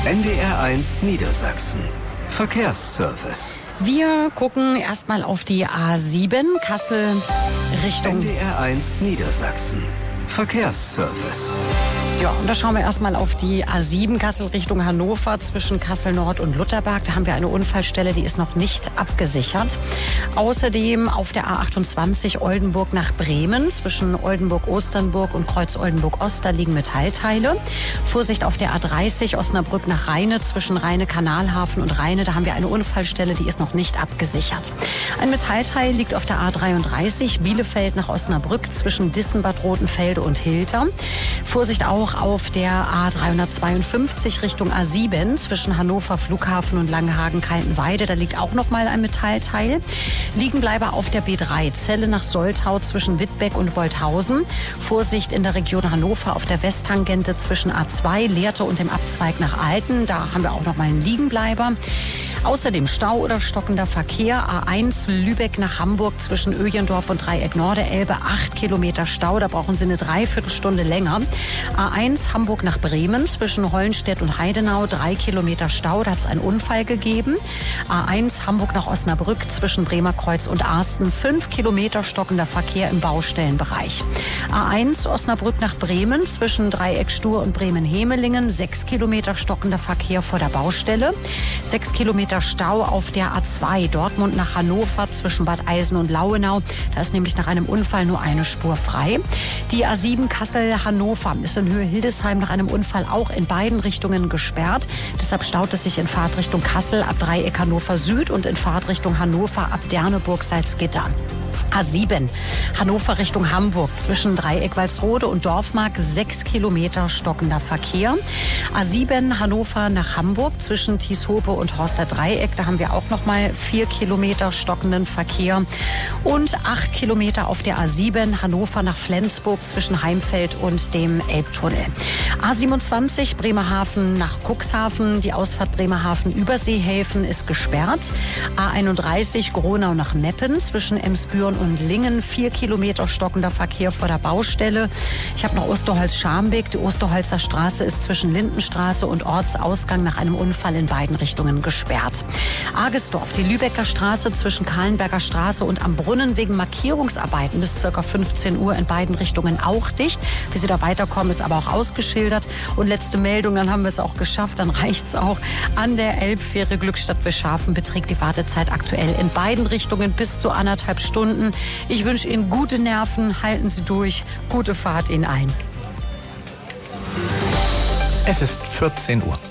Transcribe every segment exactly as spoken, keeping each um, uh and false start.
N D R eins Niedersachsen. Verkehrsservice. Wir gucken erstmal auf die A sieben, Kassel Richtung N D R eins Niedersachsen. Verkehrsservice. Ja, und da schauen wir erstmal auf die A sieben, Kassel Richtung Hannover, zwischen Kassel Nord und Lutherberg. Da haben wir eine Unfallstelle, die ist noch nicht abgesichert. Außerdem auf der A achtundzwanzig Oldenburg nach Bremen, zwischen Oldenburg-Osternburg und Kreuz-Oldenburg-Ost, da liegen Metallteile. Vorsicht auf der A dreißig Osnabrück nach Rheine, zwischen Rheine-Kanalhafen und Rheine, da haben wir eine Unfallstelle, die ist noch nicht abgesichert. Ein Metallteil liegt auf der A dreiunddreißig Bielefeld nach Osnabrück, zwischen Dissenbad Rotenfelde und Hilter. Vorsicht auch auf der A dreihundertzweiundfünfzig Richtung A sieben zwischen Hannover Flughafen und Langenhagen-Kaltenweide. Da liegt auch noch mal ein Metallteil. Liegenbleiber auf der B drei Celle nach Soltau zwischen Wittbeck und Wolthausen. Vorsicht in der Region Hannover auf der Westtangente zwischen A zwei Lehrte und dem Abzweig nach Alten. Da haben wir auch noch mal einen Liegenbleiber. Außerdem Stau oder stockender Verkehr. A eins Lübeck nach Hamburg zwischen Öjendorf und Dreieck Norderelbe. Acht Kilometer Stau, da brauchen Sie eine Dreiviertelstunde länger. A eins Hamburg nach Bremen zwischen Hollenstedt und Heidenau. Drei Kilometer Stau, da hat es einen Unfall gegeben. A eins Hamburg nach Osnabrück zwischen Bremerkreuz und Arsten. Fünf Kilometer stockender Verkehr im Baustellenbereich. A eins Osnabrück nach Bremen zwischen Dreieck Stur und Bremen-Hemelingen. Sechs Kilometer stockender Verkehr vor der Baustelle. Sechs Kilometer Stau auf der A zwei Dortmund nach Hannover zwischen Bad Eisen und Lauenau. Da ist nämlich nach einem Unfall nur eine Spur frei. Die A sieben Kassel-Hannover ist in Höhe Hildesheim nach einem Unfall auch in beiden Richtungen gesperrt. Deshalb staut es sich in Fahrtrichtung Kassel ab Dreieck Hannover Süd und in Fahrtrichtung Hannover ab Derneburg-Salzgitter. A sieben Hannover Richtung Hamburg zwischen Dreieck Walsrode und Dorfmark. Sechs Kilometer stockender Verkehr. A sieben Hannover nach Hamburg zwischen Tieshope und Horster Dreieck. Da haben wir auch noch mal vier Kilometer stockenden Verkehr. Und acht Kilometer auf der A sieben Hannover nach Flensburg zwischen Heimfeld und dem Elbtunnel. A siebenundzwanzig Bremerhaven nach Cuxhaven. Die Ausfahrt Bremerhaven-Überseehäfen ist gesperrt. A einunddreißig Gronau nach Meppen zwischen Emsbüren und Lingen. Vier Kilometer stockender Verkehr vor der Baustelle. Ich habe noch Osterholz-Scharmbeck. Die Osterholzer Straße ist zwischen Lindenstraße und Ortsausgang nach einem Unfall in beiden Richtungen gesperrt. Argesdorf, die Lübecker Straße zwischen Kahlenberger Straße und am Brunnen wegen Markierungsarbeiten bis ca. fünfzehn Uhr in beiden Richtungen auch dicht. Wie Sie da weiterkommen, ist aber auch ausgeschildert. Und letzte Meldung, dann haben wir es auch geschafft, dann reicht's auch. An der Elbfähre Glückstadt-Wilschafen beträgt die Wartezeit aktuell in beiden Richtungen bis zu anderthalb Stunden. Ich wünsche Ihnen gute Nerven, halten Sie durch, gute Fahrt Ihnen ein. Es ist vierzehn Uhr.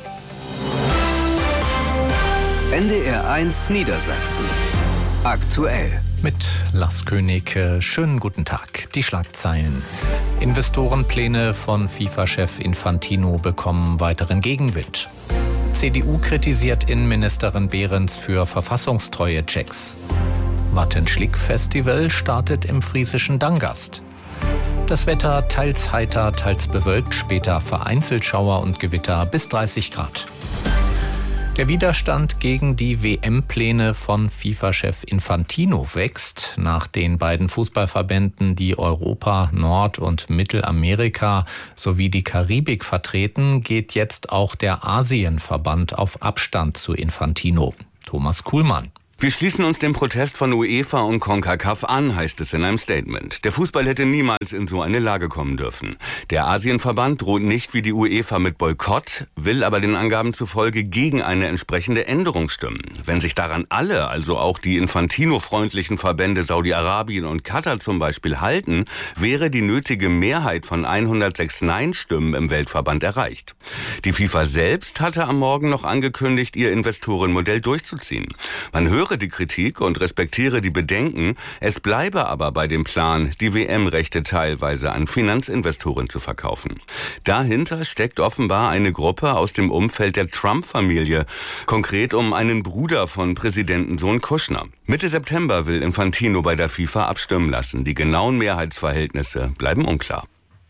N D R eins Niedersachsen. Aktuell. Mit Lars König, schönen guten Tag. Die Schlagzeilen. Investorenpläne von FIFA-Chef Infantino bekommen weiteren Gegenwind. C D U kritisiert Innenministerin Behrens für verfassungstreue Checks. Wattenschlick-Festival startet im friesischen Dangast. Das Wetter teils heiter, teils bewölkt, später vereinzelt Schauer und Gewitter bis dreißig Grad. Der Widerstand gegen die W M-Pläne von FIFA-Chef Infantino wächst. Nach den beiden Fußballverbänden, die Europa, Nord- und Mittelamerika sowie die Karibik vertreten, geht jetzt auch der Asienverband auf Abstand zu Infantino. Thomas Kuhlmann. Wir schließen uns dem Protest von UEFA und CONCACAF an, heißt es in einem Statement. Der Fußball hätte niemals in so eine Lage kommen dürfen. Der Asienverband droht nicht wie die UEFA mit Boykott, will aber den Angaben zufolge gegen eine entsprechende Änderung stimmen. Wenn sich daran alle, also auch die Infantino-freundlichen Verbände Saudi-Arabien und Katar zum Beispiel halten, wäre die nötige Mehrheit von hundertsechs Nein-Stimmen im Weltverband erreicht. Die FIFA selbst hatte am Morgen noch angekündigt, ihr Investorenmodell durchzuziehen. Man hört die Kritik und respektiere die Bedenken. Es bleibe aber bei dem Plan, die W M-Rechte teilweise an Finanzinvestoren zu verkaufen. Dahinter steckt offenbar eine Gruppe aus dem Umfeld der Trump-Familie, konkret um einen Bruder von Präsidentensohn Kushner. Mitte September will Infantino bei der FIFA abstimmen lassen. Die genauen Mehrheitsverhältnisse bleiben unklar.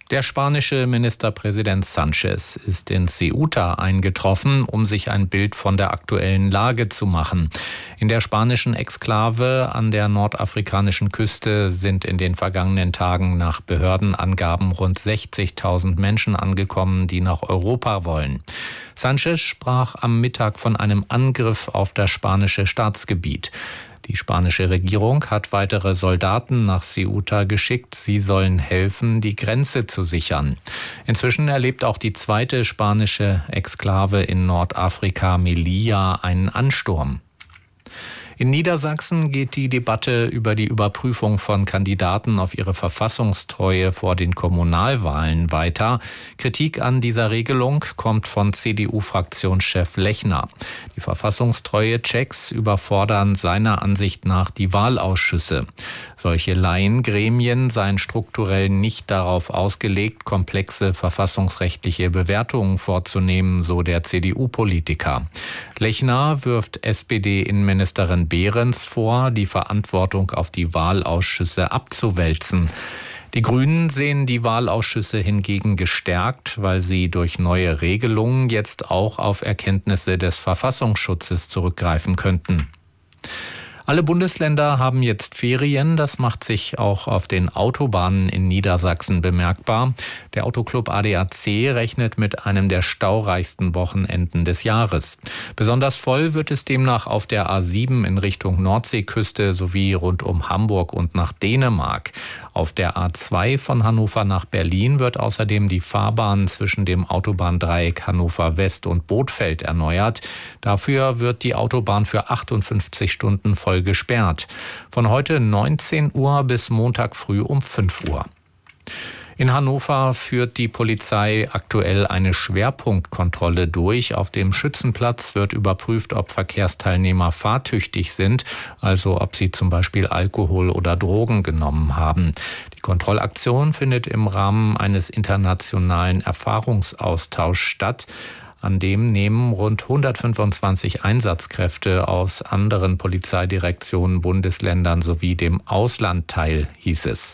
Der spanische Ministerpräsident Sánchez ist in Ceuta eingetroffen, um sich ein Bild von der aktuellen Lage zu machen. In der spanischen Exklave an der nordafrikanischen Küste sind in den vergangenen Tagen nach Behördenangaben rund sechzigtausend Menschen angekommen, die nach Europa wollen. Sánchez sprach am Mittag von einem Angriff auf das spanische Staatsgebiet. Die spanische Regierung hat weitere Soldaten nach Ceuta geschickt. Sie sollen helfen, die Grenze zu sichern. Inzwischen erlebt auch die zweite spanische Exklave in Nordafrika, Melilla, einen Ansturm. In Niedersachsen geht die Debatte über die Überprüfung von Kandidaten auf ihre Verfassungstreue vor den Kommunalwahlen weiter. Kritik an dieser Regelung kommt von C D U-Fraktionschef Lechner. Die Verfassungstreue-Checks überfordern seiner Ansicht nach die Wahlausschüsse. Solche Laiengremien seien strukturell nicht darauf ausgelegt, komplexe verfassungsrechtliche Bewertungen vorzunehmen, so der C D U-Politiker. Lechner wirft S P D-Innenministerin Behrens vor, die Verantwortung auf die Wahlausschüsse abzuwälzen. Die Grünen sehen die Wahlausschüsse hingegen gestärkt, weil sie durch neue Regelungen jetzt auch auf Erkenntnisse des Verfassungsschutzes zurückgreifen könnten. Alle Bundesländer haben jetzt Ferien. Das macht sich auch auf den Autobahnen in Niedersachsen bemerkbar. Der Autoclub A D A C rechnet mit einem der staureichsten Wochenenden des Jahres. Besonders voll wird es demnach auf der A sieben in Richtung Nordseeküste sowie rund um Hamburg und nach Dänemark. Auf der A zwei von Hannover nach Berlin wird außerdem die Fahrbahn zwischen dem Autobahndreieck Hannover West und Bothfeld erneuert. Dafür wird die Autobahn für achtundfünfzig Stunden voll gesperrt. Von heute neunzehn Uhr bis Montag früh um fünf Uhr. In Hannover führt die Polizei aktuell eine Schwerpunktkontrolle durch. Auf dem Schützenplatz wird überprüft, ob Verkehrsteilnehmer fahrtüchtig sind, also ob sie zum Beispiel Alkohol oder Drogen genommen haben. Die Kontrollaktion findet im Rahmen eines internationalen Erfahrungsaustauschs statt. An dem nehmen rund hundertfünfundzwanzig Einsatzkräfte aus anderen Polizeidirektionen, Bundesländern sowie dem Ausland teil, hieß es.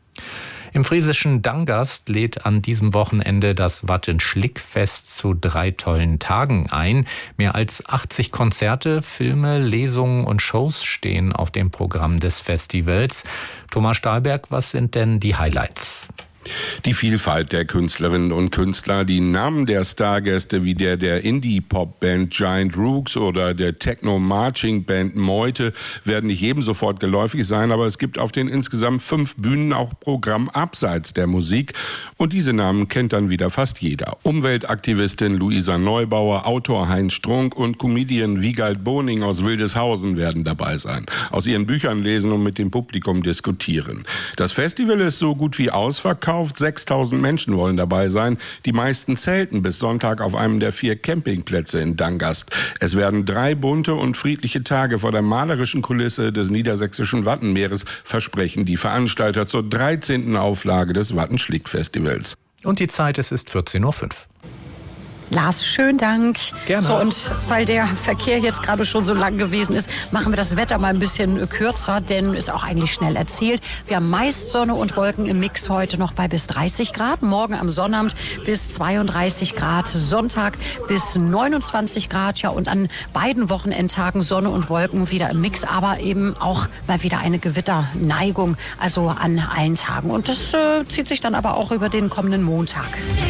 Im friesischen Dangast lädt an diesem Wochenende das Wattenschlick-Fest zu drei tollen Tagen ein. Mehr als achtzig Konzerte, Filme, Lesungen und Shows stehen auf dem Programm des Festivals. Thomas Stahlberg, was sind denn die Highlights? Die Vielfalt der Künstlerinnen und Künstler, die Namen der Stargäste wie der der Indie-Pop-Band Giant Rooks oder der Techno-Marching-Band Meute werden nicht jedem sofort geläufig sein, aber es gibt auf den insgesamt fünf Bühnen auch Programm abseits der Musik und diese Namen kennt dann wieder fast jeder. Umweltaktivistin Luisa Neubauer, Autor Heinz Strunk und Comedian Wiegald Boning aus Wildeshausen werden dabei sein. Aus ihren Büchern lesen und mit dem Publikum diskutieren. Das Festival ist so gut wie ausverkauft. sechstausend Menschen wollen dabei sein. Die meisten zelten bis Sonntag auf einem der vier Campingplätze in Dangast. Es werden drei bunte und friedliche Tage vor der malerischen Kulisse des niedersächsischen Wattenmeeres, versprechen die Veranstalter zur dreizehnten Auflage des Wattenschlick-Festivals. Und die Zeit, es ist vierzehn Uhr fünf. Lars, schönen Dank. Gerne. So, und weil der Verkehr jetzt gerade schon so lang gewesen ist, machen wir das Wetter mal ein bisschen kürzer, denn ist auch eigentlich schnell erzählt. Wir haben meist Sonne und Wolken im Mix heute noch bei bis dreißig Grad. Morgen am Sonnabend bis zweiunddreißig Grad. Sonntag bis neunundzwanzig Grad. Ja, und an beiden Wochenendtagen Sonne und Wolken wieder im Mix, aber eben auch mal wieder eine Gewitterneigung, also an allen Tagen. Und das äh, zieht sich dann aber auch über den kommenden Montag.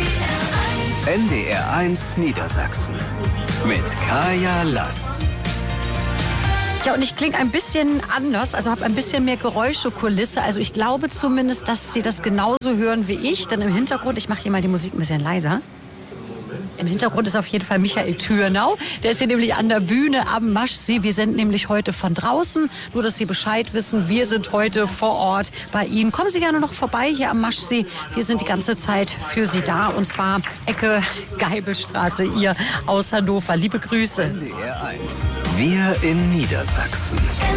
N D R eins Niedersachsen mit Kaya Lass. Ja, und ich klinge ein bisschen anders, also habe ein bisschen mehr Geräuschekulisse. Also ich glaube zumindest, dass Sie das genauso hören wie ich. Denn im Hintergrund, ich mache hier mal die Musik ein bisschen leiser. Im Hintergrund ist auf jeden Fall Michael Thürnau. Der ist hier nämlich an der Bühne am Maschsee. Wir sind nämlich heute von draußen. Nur, dass Sie Bescheid wissen, wir sind heute vor Ort bei Ihnen. Kommen Sie gerne noch vorbei hier am Maschsee. Wir sind die ganze Zeit für Sie da. Und zwar Ecke Geibelstraße, ihr aus Hannover. Liebe Grüße. N D R eins. Wir in Niedersachsen.